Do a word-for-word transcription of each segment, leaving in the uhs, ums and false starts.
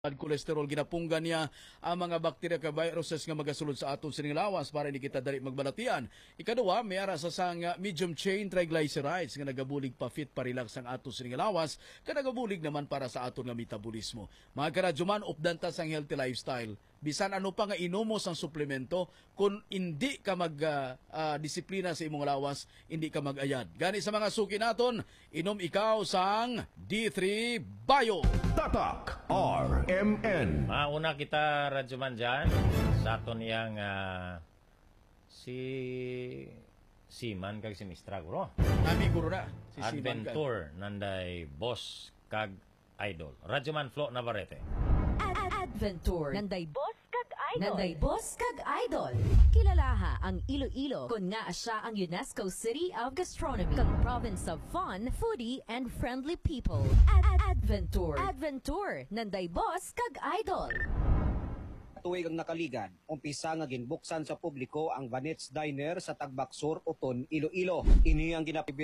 At kolesterol ginapunggan niya ang mga bakterya ka viruses nga magasulod sa aton sining lawas para hindi kita dali magbalatian. Ikaduwa, may ara sa sang medium chain triglycerides nga nagabulig pa fit pa relax ang aton sining lawas nga nagabulig naman para sa aton nga metabolismo. Mga karadyoman, updanta sang healthy lifestyle. Bisan ano pa nga inomos ang suplemento, kung hindi ka mag-disiplina uh, uh, sa imong lawas, hindi ka mag-ayad. Gani sa mga suki naton, inom ikaw sang D three Bio. Tatak R M N. Mauna kita, Radyoman, dyan sa aton yang uh, si Siman kag si Mistra Guro. Nami guro na. Si Adventure nanday boss kag idol. Radyoman Flo Navarrete. Adventure nanday boss kag idol. Nanday boss kag idol. Kilalaha ang Iloilo kun nga siya ang UNESCO City of Gastronomy, kag province of fun, foodie and friendly people. Adventure. Adventure nanday boss kag idol. Tuwig ang nakaligan, umpisa nga ginbuksan sa publiko ang Vanets Diner sa Tagbaksor, Uton, Iloilo. Ini ang ginapibit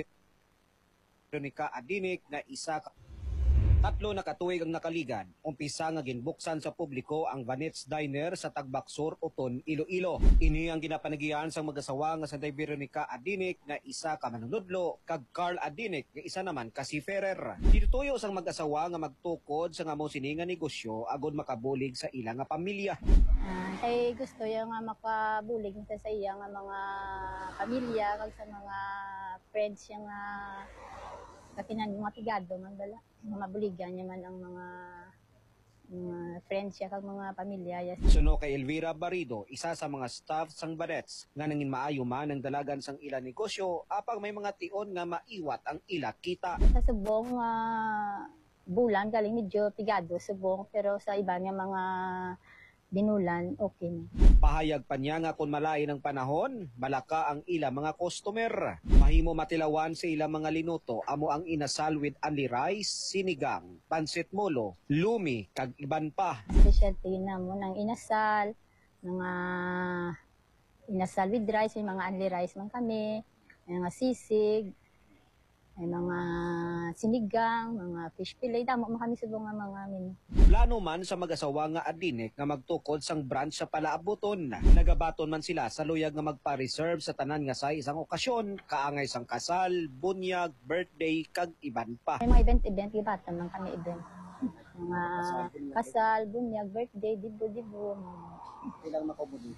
ni Ka Adinik na isa ka Tatlo na katuig ang nakaligan, umpisa nga ginbuksan sa publiko ang Vanets Diner sa Tagbaksor, Uton, Iloilo. Ini ang ginapanagian sa mag-asawa nga sa Veronica Adinik na isa ka manunudlo kag Carl Adinik nga isa naman ka si Ferrer. Ditutuyo sang mag-asawa nga magtukod sa nga mo sininga negosyo agud makabulig sa ilang nga pamilya. Uh, ay gusto ya nga makabulig sa sa iya nga mga pamilya kag sa mga friends ya nga kakinan mga tigado man dala mga mabuligan niya man ang mga mga friends siya kag mga pamilya. Yes. Suno kay Elvira Barido, isa sa mga staff sang Vanets nga nangin maayo man ang dalagan sang ila negosyo apang may mga tion nga maiwat ang ila kita. Sa subong uh, bulan galing medyo tigado subong pero sa iba nga mga binulan okay na. Pahayag pa niya nga kung malain ang panahon, balaka ang ila mga customer. Mahimo matilawan sa ila mga linuto, amo ang inasal with only rice, sinigang, pansit molo, lumi, kag iban pa. Specialty na mo ng inasal, mga inasal with rice, may mga only rice man kami, may mga sisig, may mga sinigang, mga fish fillet, damo man kami subong nga mga menu. Plano man sa mag-asawa nga Adinik nga magtukod sang branch sa Palaabuton. Nagabaton man sila sa luyag nga magpa-reserve sa tanan nga sa isang okasyon, kaangay sang kasal, bunyag, birthday, kag iban pa. May mga event-event, gibatan man kami event. Mga kasal, bunyag, birthday, dibo-dibo. Ilang makabuli?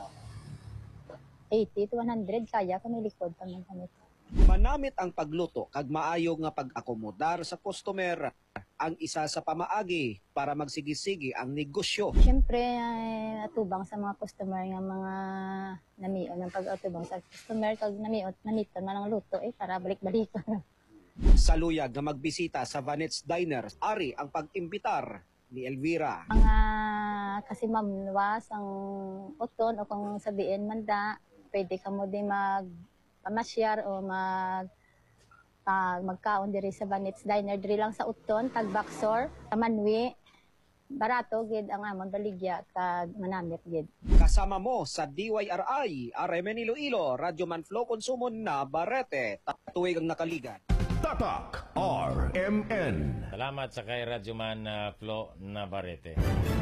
eighty to one hundred, kaya kami likod pa man kami. Manamit ang pagluto kag maayo nga pag-akomodar sa customer ang isa sa pamaagi para magsigi-sigi ang negosyo. Siyempre, ay, atubang sa mga customer nga mga namion ng pag-atubang sa customer kag namiot namiton man ang luto eh para balik-balikan. Sa luyag nga magbisita sa Vanets Diner, ari ang pag-imbitar ni Elvira. Mga kasi mamwas ang uton o kung sabihin man da, pwede ka mo din mag pamasyar o mag uh, magkaon diri sa Vanets Diner diri lang sa Uton, Tagbaksor, Manwi. Barato gid ang amon baligya kag manamit gid. Kasama mo sa D Y R I, R M N Iloilo, Radyoman Flo Consumon Navarrete, tuwig ang nakaligan. Tatak R M N. Salamat sa kay Radyoman uh, Flo Navarrete.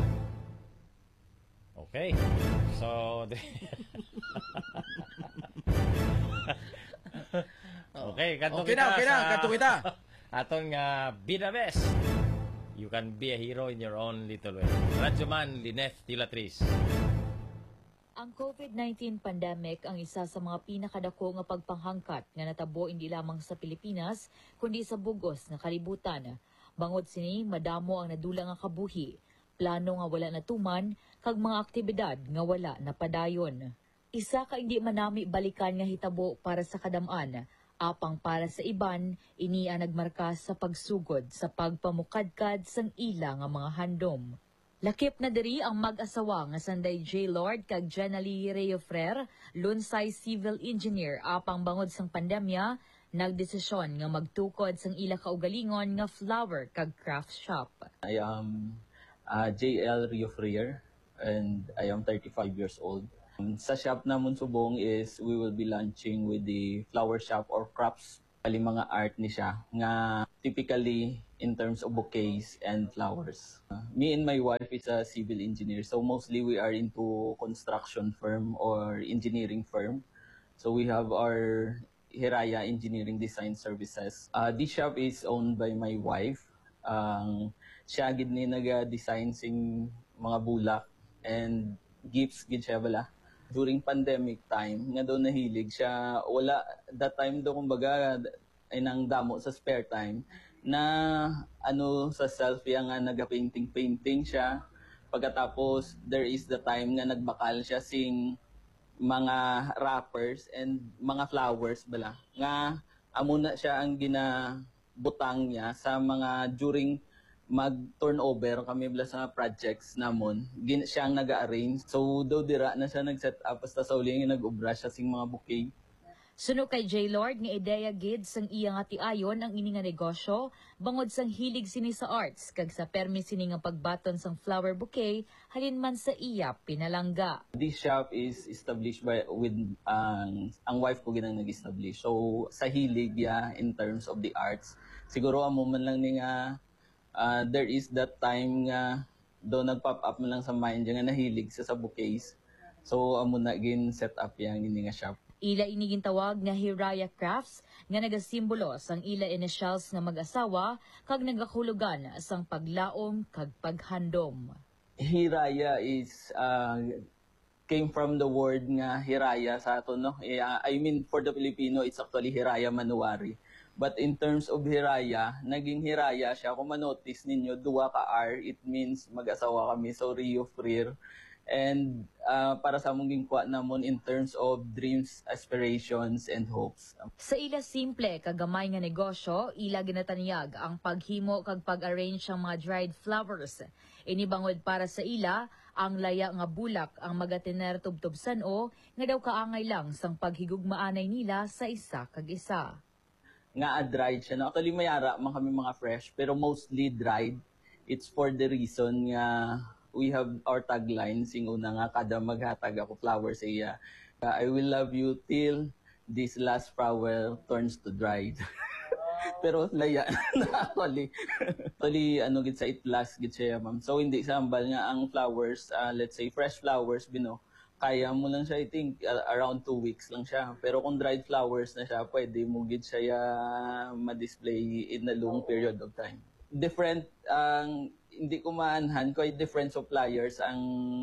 Okay. So okay, kanto okay kita na, okay na, sa kanto kita. Atong uh, Be the Best. You can be a hero in your own little way. Radyoman Lineth Tilatris. Ang COVID nineteen pandemic ang isa sa mga pinakadako nga pagpanghangkat nga natabo hindi lamang sa Pilipinas kundi sa bugos nga kalibutan. Bangod sini madamo ang nadula nga kabuhi, plano nga wala natuman kag mga aktibidad nga wala napadayon. Isa ka hindi manami balikan nga hitabo para sa kadamaan, apang para sa iban, ini ang nagmarka sa pagsugod sa pagpamukadkad sang ila nga mga handom. Lakip na diri ang mag-asawa nga Sanday J. Lord kag Jenalie Reyofrer, Lunsay Civil Engineer, apang bangod sang pandemya, nagdesisyon nga magtukod sang ila kaugalingon nga flower kag craft shop. I am uh, J L Reyofrer and I am thirty-five years old. Sa shop namon subong is we will be launching with the flower shop or crafts Kali mga art ni siya nga typically in terms of bouquets and flowers. Uh, me and my wife is a civil engineer, so mostly we are into construction firm or engineering firm. So we have our Hiraya Engineering Design Services. Uh, this shop is owned by my wife. Ang uh, siya gid ni naga-design sing mga bulak and gifts gid siya bala. During pandemic time, nga daw nahilig siya, wala, that time daw kumbaga, ay nang damo sa spare time, na ano sa self yang nga naga-painting-painting siya. Pagkatapos, there is the time nga nagbakal siya sing mga wrappers and mga flowers bala. Nga, amo na siya ang ginabutang niya sa mga during mag-turnover kami bala sa projects namon. Gin siyang nag-arrange. So, daw dira na siya nag-set up basta sa uli nga nag-obra siya sing mga bouquet. Suno kay J. Lord nga ideya gid sang iya nga tiayon ang ini nga negosyo bangod sang hilig sini sa arts kag sa permi sini nga pagbaton sang flower bouquet halin man sa iya pinalangga. This shop is established by with ang uh, ang wife ko ginang nag-establish. So sa hilig ya in terms of the arts siguro amo man lang ni nga uh, there is that time nga do nag-pop up man lang sa mind nga nahilig sa sa bouquets. So amo na gin set up yang ini nga shop. Ila iniging tawag nga Hiraya Crafts nga nagasimbolo sang ila initials nga mag-asawa kag nagakulugan sang paglaom kag paghandom. Hiraya is uh, came from the word nga Hiraya sa ato no. I mean for the Filipino it's actually Hiraya Manuwari. But in terms of Hiraya, naging Hiraya siya. Kung manotice ninyo, duwa ka R, it means mag-asawa kami. So Rio Freer. And uh, para sa mong gingkwa namon in terms of dreams, aspirations, and hopes. Sa ila simple kagamay nga negosyo, ila ginatanyag ang paghimo kag pag-arrange ang mga dried flowers. Inibangod para sa ila, ang laya nga bulak ang magatiner tubtubsan o nga daw kaangay lang sang paghigugmaanay nila sa isa kag isa. Nga dried siya. No? Actually mayara man kami mga fresh, pero mostly dried. It's for the reason nga we have our tagline, sing una nga, kada maghatag ako flower sa iya. Uh, I will love you till this last flower turns to dried. Pero laya na actually. Actually, ano gid sa it last gid siya, ma'am. So hindi sambal nga ang flowers, uh, let's say fresh flowers, bino, kaya mo lang siya, I think, uh, around two weeks lang siya. Pero kung dried flowers na siya, pwede mo gid siya uh, ma-display in a long period of time. Different ang uh, hindi ko maanhan, quite different suppliers ang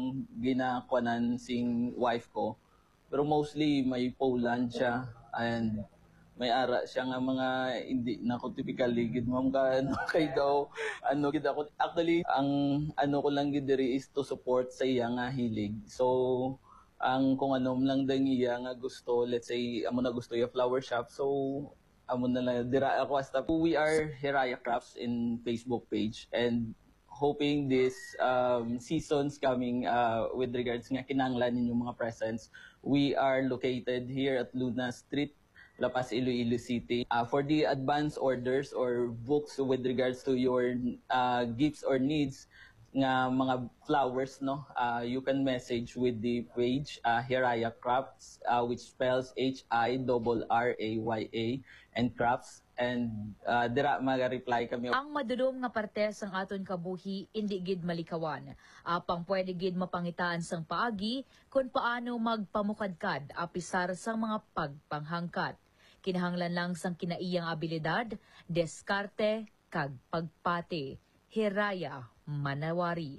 ginakuanan sing wife ko. Pero mostly may Poland siya and may ara siya nga mga hindi na ko typically gid ma'am ka ano kay daw ano gid ako actually ang ano ko lang gid diri is to support sa iya nga hilig. So ang kung ano lang dang iya nga gusto, let's say amo na gusto ya flower shop, so amo na lang dira ako hasta we are Hiraya Crafts in Facebook page and hoping this um, seasons coming uh, with regards nga kinanglan ninyong mga presents. We are located here at Luna Street, La Paz, Iloilo City. Uh, for the advance orders or books with regards to your uh, gifts or needs nga mga flowers, no, uh, you can message with the page uh, Hiraya Crafts, uh, which spells H I R R A Y A and crafts. And uh, dira maga-reply kami. Ang madulom nga parte sang aton kabuhi indi gid malikawan. Apang pwede gid mapangitaan sang paagi kung paano magpamukadkad apisar sang mga pagpanghangkat. Kinahanglan lang sang kinaiyang abilidad, deskarte kag pagpati. Hiraya Manawari.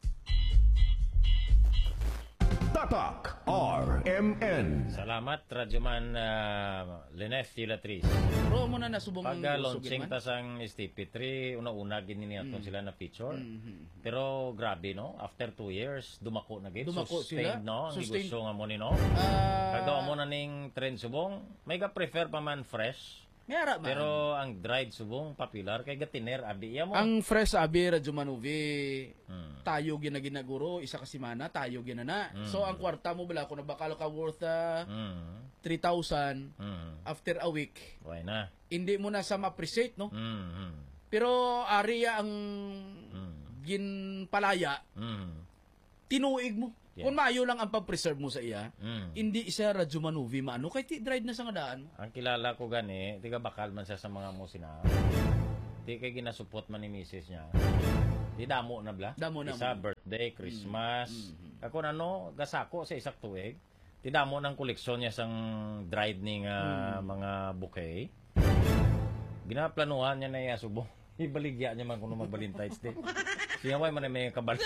Tatak R M N. Salamat, Radyoman uh, Lineth Yulatris. Pero mo na nasubong pag-launching ta sang S T P three, una-una gini niya mm. sila na feature. Mm-hmm. Pero grabe, no? After two years, dumako na gid. Dumako Sustained, sila. no? Ang Sustained. gusto nga mo ni, no? Uh, Kagawa mo na ning trend subong, may ga-prefer pa man fresh. Mayara man. Pero ang dried subong popular kay gatiner abi iya mo. Ang fresh abi Radyo Manuvi, hmm. tayo ginaginaguro isa ka semana tayo ginana. Hmm. So ang kwarta mo bala kung nabakal ka worth uh, hmm. three thousand hmm. after a week. Why na? Hindi mo na sa ma-appreciate, no? Hmm. Pero area ang hmm. ginpalaya. Hmm. Tinuig mo. Yes. Kung maayo lang ang pag-preserve mo sa iya, Mm. hindi isa radyo manuvi maano kay ti dried na sa nga daan. Ang kilala ko gani, tiga bakal man siya sa mga musina. Di kay ginasupot man ni misis niya. Di damo na bla. Damo na Isa mo. birthday, Christmas. Ako na no, gasako sa isak tuig. Di damo ng koleksyon niya sang dried ning ah, mga bouquet. Ginaplanuhan niya na iya subo. Ibaligya niya man kuno mag-Valentine's Day. Siya way man may kabal.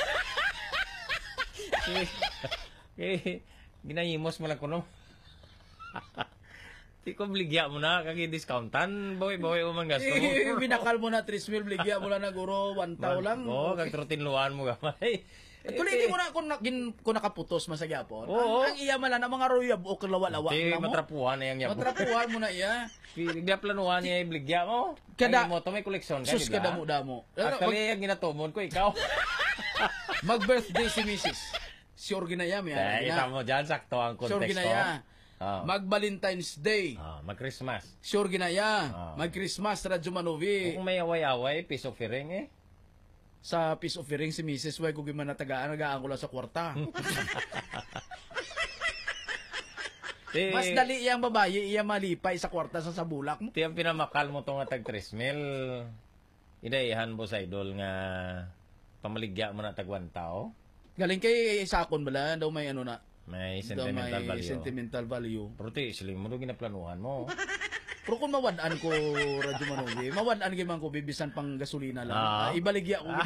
Eh, ginahimos mo lang kuno. Di ko bligya mo na, kagi discountan, bawi-bawi mo man gasto mo. Eh, binakal mo na three mil, bligya mo lang na guro, one tao lang. Oo, kag trotinluan mo gamay. Kuliti mo na kung, na, gin, kung nakaputos man sa gyapon. Oo. Ang, ang iya man lang, ang mga royab o kalawa-lawa Di na mo. matrapuhan na yung yabo. Matrapuhan mo na iya. Bigla planuhan niya yung bligya mo. Kada- Kada mo to may koleksyon ka, Sus di ka ba? damo-damo. Actually, ang ginatumon ko, ikaw. Mag-birthday si missus Sure ginaya, may Kaya ano kita na. mo dyan, sakto ang Sure konteksto. ginaya. Oh. Mag-Valentine's Day. Oh, mag-Christmas. Sure ginaya. Ah. Mag-Christmas, Radyo Manovi. Kung may away-away, peace offering eh. Sa peace offering si missus Way, kung man natagaan, nagaan ko lang sa kwarta. Eh, Mas dali iyang babae, iya malipay sa kwarta sa sabulak mo. Ti ang pinamakal mo to nga tag tres mil. Idaihan mo sa idol nga pamaligya mo na tag one tao. Galing kay sakon bala, daw may ano na. May Daw sentimental may value. sentimental value. Pero ti, siling mo doon ginaplanuhan mo. Pero kung mawadaan ko, Radyo Manovi, mawadaan giman ko, bibisan pang gasolina lang. Ah. Ah, ibaligya ko.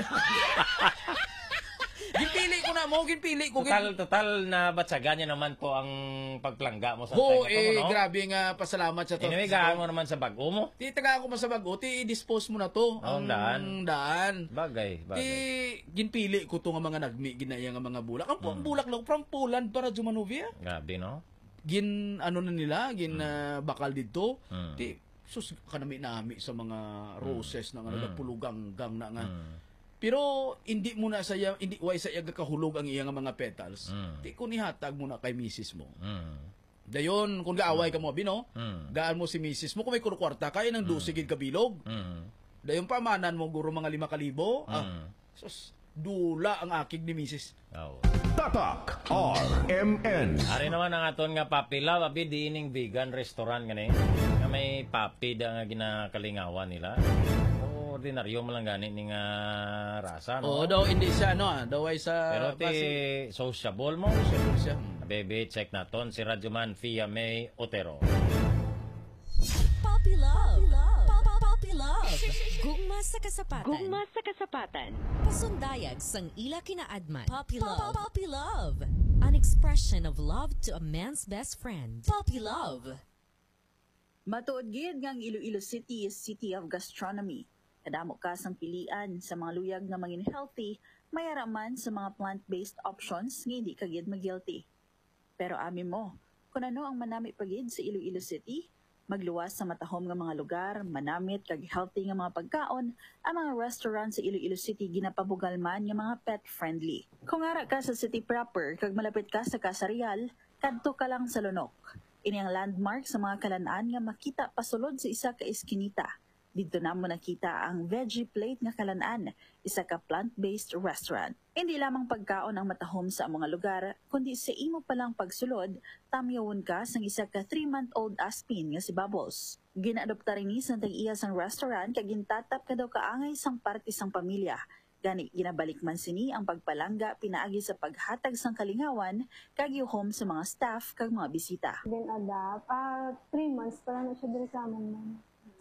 Ginpili ko na mo, ginpili ko. Total, total na batsagan niya naman po ang pagplangga mo sa Ho, time na to, eh, no? grabe nga, pasalamat sa to. Anyway, gahan mo naman sa bago mo. Ti, taga ako masabago, ti, i-dispose mo na to. Ang daan. daan. Bagay, Ti, bagay. ginpili ko to nga mga nagmi, ginaya nga mga bulak. Ang Hmm. mm. bulak lang, from Poland para Jumanovia. Grabe, no? Gin, ano na nila, gin ah, bakal dito. Mm. Ti, sus, kanami-nami sa mga roses na nga, Mm. nagpulugang-gang na nga. Mm. Pero hindi mo na saya, hindi way sa iya kahulog ang iya nga mga petals. Mm. Di ko nihatag mo na kay misis mo. Mm. Dayon, kung gaaway ka mo, bino, Mm. gaan mo si misis mo, kung may kurkwarta, kaya ng dusigid kabilog. Mm. Dayon pamanan mo, guro mga lima kalibo. Ah, Mm. sus, dula ang akig ni misis. Oh. Tatak R M N. Ari naman ang aton nga papi love, abi diining vegan restaurant gani. Nga may papi da nga ginakalingawan nila. So, ordinaryo mo lang gani ni nga rasa, no? Oo, daw hindi siya, no, ah, daw ay sa... Pero ti sociable mo. Sociable siya. Baby, check naton si Radyoman Fia May Otero. Puppy Love. Papa Puppy Love. Gugma sa kasapatan. Gugma sa kasapatan. Pasundayag sang ila kinaadman. Puppy Love. Puppy Love. An expression of love to a man's best friend. Puppy Love. Matuod gid nga ang Iloilo City is City of Gastronomy. Kadamo ka sang pilian sa mga luyag nga mangin healthy, mayaraman sa mga plant-based options nga hindi ka gid mag-guilty. Pero amin mo, kung ano ang manami pagid sa Iloilo City, magluwas sa matahom nga mga lugar, manamit kag healthy nga mga pagkaon, ang mga restaurant sa Iloilo City ginapabugalman nga mga pet-friendly. Kung ara ka sa city proper kag malapit ka sa Kasarial, kadto ka lang sa Lunok. Ini ang landmark sa mga kalanaan nga makita pasulod sa isa ka eskinita. Dito na mo nakita ang Veggie Plate nga kalanaan, isa ka plant-based restaurant. Hindi lamang pagkaon ang matahom sa mga lugar, kundi sa imo palang pagsulod, tamyawon ka sang isa ka three-month-old aspin nga si Bubbles. Ginaadopta rin ni sa tag-iya sang restaurant kag gintatap ka daw kaangay sang parte sang pamilya. Gani ginabalik man sini ang pagpalangga pinaagi sa paghatag sang kalingawan kag home sa mga staff kag mga bisita. Then adapt, ah, three months pa lang na siya diri sa amon man.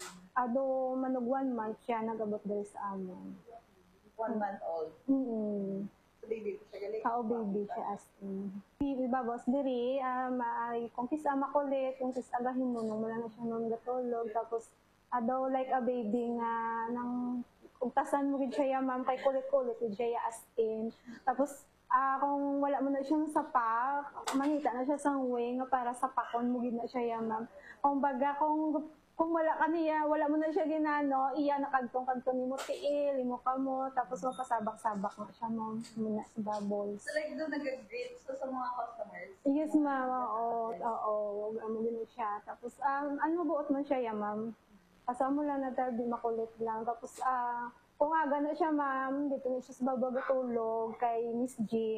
Ado manug one month siya nagabot diri sa amon. One month old. Mm. Baby ko siya galing. Kao baby siya as in. Baby babos diri, ah, maay kung kisa makulit, kung kisa agahin mo nung wala na siya nung gatulog, tapos ado like a baby nga nang ugtasan mo gid siya ma'am kay kulit-kulit gid siya as in. Tapos ah kung wala mo na siyang sapak, mangita na siya sa way nga para sapakon mo gid na siya ma'am. Kung baga kung kung wala ka niya, wala mo na siya ginano, iya nakagtong-kagtong mo tiil, imo ka mo, tapos mapasabak-sabak na siya ma'am, muna si Bubbles. So like doon nag-greet so, sa mga customers? Yes ma'am, oo, oo, ano din siya. Tapos um, ano buot man siya ya ma'am. Kasama mo lang na tayo, di makulit lang. Tapos ah, kung aga na siya ma'am, dito na siya sa baba tulog kay Miss G.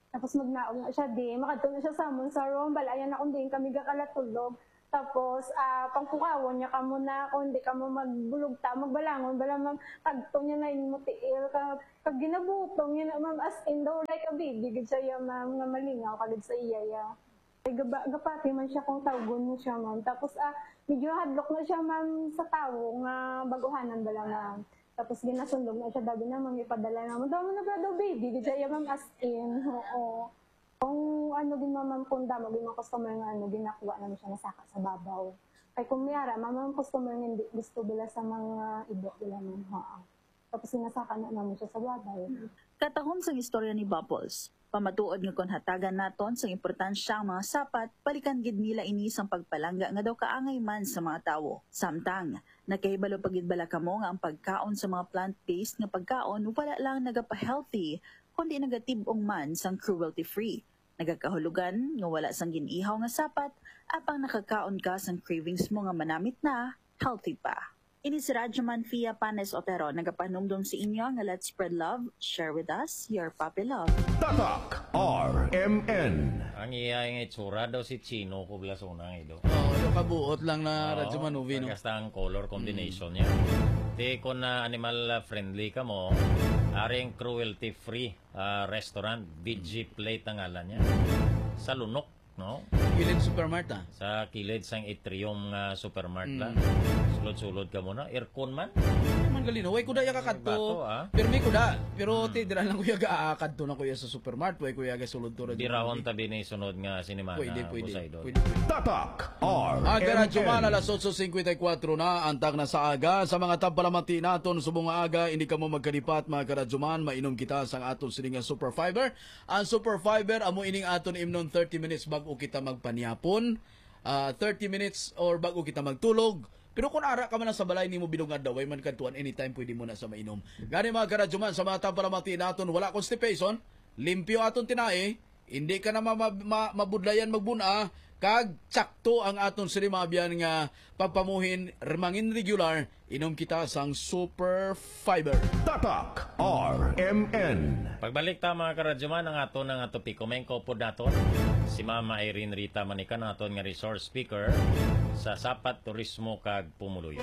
Tapos magnaog na siya di, makadto na siya sa amon sa room, balayan akong din kami gakalatulog. Tapos, ah, pangkukawon niya ka muna, kung hindi ka mo magbulog ta, magbalangon, bala ma'am, kagto niya na yung mutiil, kag, kag ginabutong niya na ma'am, as in daw like a baby, gid siya ma'am, nga malingaw, kagid sa iya ya. Ay, gaba, gapati man siya kung tawgon mo siya ma'am. Tapos, ah, medyo hadlok na siya ma'am sa tawo, nga baguhanan bala ma'am. Tapos, ginasundog na siya, dabi na ma'am, ipadala na ma'am, daw mo na ba daw baby, gid siya ma'am, as in, oo. Kung ano din mamam kung damo, din mga customer nga ano, ginakuha namin siya nasaka sa babaw. Kaya kung mayara, mamam customer nga hindi gusto bila sa mga ibo bila man haa. Tapos sinasaka na namin siya sa babaw. Katahom sang istorya ni Bubbles. Pamatuod nga kon hatagan naton sang importansya ang mga sapat, balikan gid nila ini sang pagpalangga nga daw kaangay man sa mga tawo. Samtang, nakahibalo pagid bala kamo nga ang pagkaon sa mga plant-based nga pagkaon wala lang nagapa-healthy, kundi nagatibong man sang cruelty-free. Nagakahulugan nga wala sang ginihaw nga sapat, apang nakakaon ka sang cravings mo nga manamit na, healthy pa. Ini si Radyoman Fia Panes Otero, nagapanumdum sa inyo nga let's spread love, share with us your puppy love. Tatak R M N. Ang iya nga itsura daw si Chino kublas unang ido. Oh, ano kabuot lang na Radyo Manuvi, no? Basta ang color combination niya. Di kung na animal friendly ka mo, aring cruelty free uh, restaurant, B G Plate ang ngalan niya. Sa Lunok, no? Kilid Supermart ah. Sa kilid sang Atrium uh, Supermart Mm. lang. Sulod-sulod ka muna. Aircon man. Man galino, way kuda ya kakadto. Bato, ah. Pero may kuda, pero ti dira lang kuya gaakadto na kuya sa Supermart, way kuya ga sulod to Di raon tabi ni sunod nga sinimana. Pwede, pwede. Poseidon. Pwede, pwede. Tatak R Aga M Radyo Man, N. alas eight fifty-four na, antag na sa aga. Sa mga tampalamati naton, subong nga aga, hindi ka mo magkalipat mga karadyoman, mainom kita sa aton sining nga Super Fiber. Ang Super Fiber, amo ining aton imnon thirty minutes bago kita magpanyapon, uh, thirty minutes or bago kita magtulog. Pero kung ara ka man sa balay ni mo binungad daw, way man kadtuan, anytime pwede mo na sa mainom. Gani mga karadyoman, sa mga tampalamati naton, wala constipation, limpyo aton tinae, hindi ka na ma- ma- mabudlayan magbuna, kag tsakto ang aton sirimabyan nga pagpamuhin remangin regular, inom kita sang Super Fiber. Tatak R M N. Pagbalik ta mga karadyoman, ang aton ng ato pikomengko po naton. Si Mama Irene Rita Manika naton nga resource speaker sa Sapat Turismo kag Pumuluyo.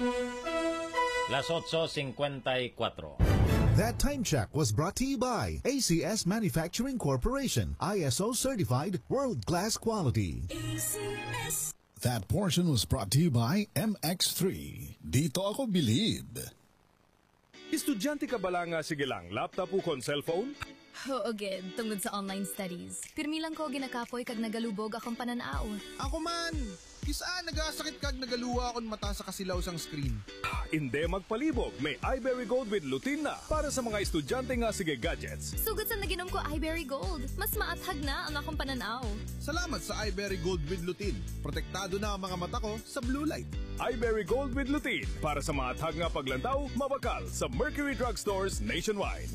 Las eight fifty-four. That time check was brought to you by A C S Manufacturing Corporation, I S O certified, world-class quality. A C S. That portion was brought to you by M X three. Dito ako bilib. Estudyante ka bala nga sige lang, laptop o kon cellphone? Oo, gid, tungod sa online studies. Pirmi lang ko ginakapoy kag nagalubog akong pananao. Ako man! Kisa nagasakit kag nagaluwa akong mata sa kasilaw sang screen. Hindi magpalibog, may iBerry Gold with lutein na para sa mga estudyante nga sige gadgets. Sugod sa naginom ko iBerry Gold, mas maathag na ang akong pananaw. Salamat sa iBerry Gold with lutein. Protektado na ang mga mata ko sa blue light. iBerry Gold with lutein para sa mga athag nga paglantaw, mabakal sa Mercury Drugstores nationwide.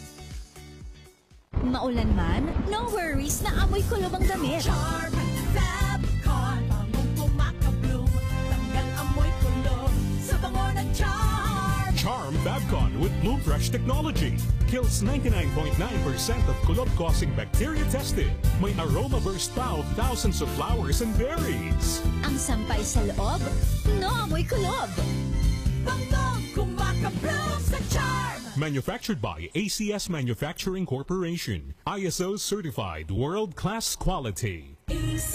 Maulan man, no worries na amoy kulob ang damit. Charm Fabcon, pangong pumakabloom, tanggal amoy kulob sa bango ng Charm. Charm Fabcon with Bloom Fresh technology kills ninety-nine point nine percent of kulob-causing bacteria tested. May aroma burst pa of thousands of flowers and berries. Ang sampay sa loob, no amoy kulob. Bangong kumakabloom sa Charm. Manufactured by A C S Manufacturing Corporation, I S O certified, world-class quality.